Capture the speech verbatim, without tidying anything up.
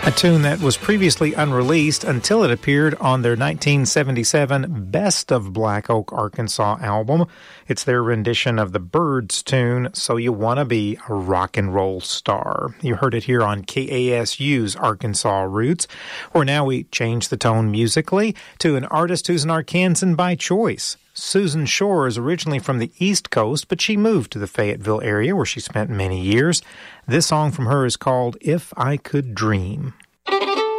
A tune that was previously unreleased until it appeared on their nineteen seventy-seven Best of Black Oak, Arkansas album. It's their rendition of the Byrds tune, So You Wanna Be a Rock and Roll Star. You heard it here on K A S U's Arkansas Roots, where now we change the tone musically to an artist who's an Arkansan by choice. Susan Shore is originally from the East Coast, but she moved to the Fayetteville area where she spent many years. This song from her is called If I Could Dream.